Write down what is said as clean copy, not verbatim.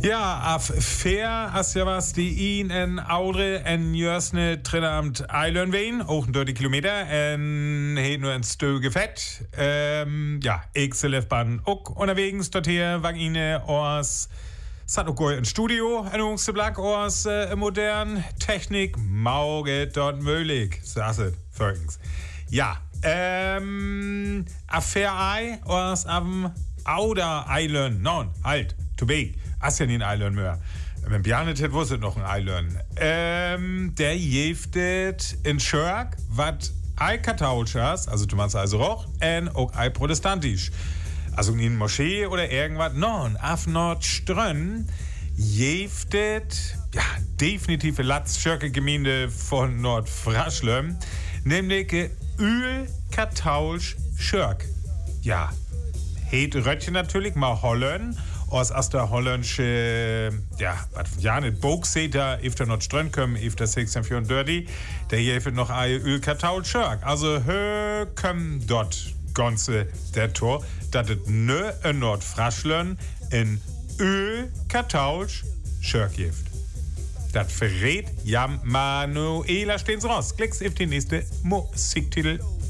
Ja, auf fair, als ja was die ihn en Audre en Jörsne Trinamt Eilen wehen, auch 30 Kilometer, en heet nur ein Stöge Fett. Ja, ich selefban auch unterwegs, dort hier, wang ihnen aus, sat auch ein Studio, ein Ungseblack aus modern Technik, Mauge dort möglich, saßet, folgens. Ja, Affair Ei aus am Outer Island, non, halt, to big. Asjanin Island mehr. Wenn Bjarne tät, wusstet noch ein Island. Der jeftet in Schörk, wat ei Katholschas, also du meinst also auch, en auch ei protestantisch. Also in Moschee oder irgendwas, non, af Nordströnn jeftet, ja, definitiv Latz-Schörke-Gemeinde von Nordfraschlem, nämlich Öl Katholsch Schörk. Ja, heet Röttchen natürlich, mal Holland, aus der holländische, ja, nicht Boogseter, efter Nordström kommen, efter 1634, der hier noch ein Öl-Katholsch Schörk. Also, kommen dort ganze der Tor, dass es ne in Nordfraschlön in Öl-Katholsch Schörk gibt. Das verrät ja Manuela Stehens raus. Klicks auf den nächsten Musiktitel.